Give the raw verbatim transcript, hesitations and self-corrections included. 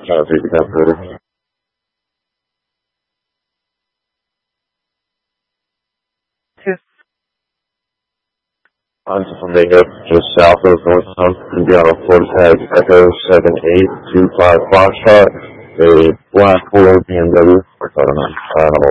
Trying to take the calculator. On to Flamingo, just south of Northtown, Indiana, Ford tag Echo seven eight two five Foxtrot, a black four B M W. We're talking on, uh,